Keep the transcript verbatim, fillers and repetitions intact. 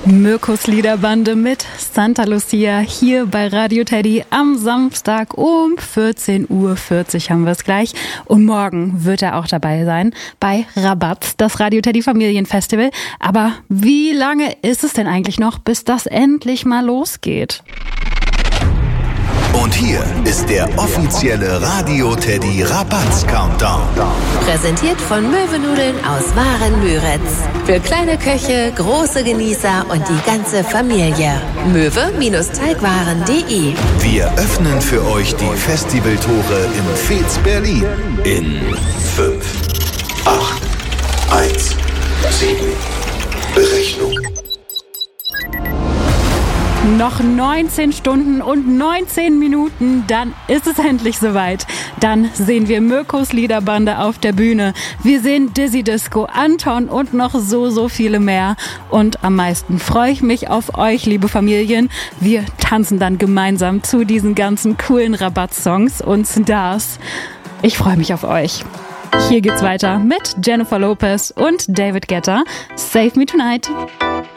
Mirkos Liederbande mit Santa Lucia hier bei Radio Teddy am Samstag um vierzehn Uhr vierzig haben wir es gleich. Und morgen wird er auch dabei sein bei Rabatz, das Radio Teddy Familienfestival. Aber wie lange ist es denn eigentlich noch, bis das endlich mal losgeht? Und hier ist der offizielle Radio Teddy Rabatz Countdown. Präsentiert von Möwennudeln aus Waren-Müritz. Für kleine Köche, große Genießer und die ganze Familie. möwe Teigwaren punkt de. Wir öffnen für euch die Festivaltore im Fez Berlin. In fünf, acht, eins, sieben. Berechnung. Noch neunzehn Stunden und neunzehn Minuten, dann ist es endlich soweit. Dann sehen wir Mirkos Liederbande auf der Bühne. Wir sehen Dizzy Disco, Anton und noch so, so viele mehr. Und am meisten freue ich mich auf euch, liebe Familien. Wir tanzen dann gemeinsam zu diesen ganzen coolen Rabatz-Songs und Stars. Ich freue mich auf euch. Hier geht's weiter mit Jennifer Lopez und David Guetta. Save Me Tonight.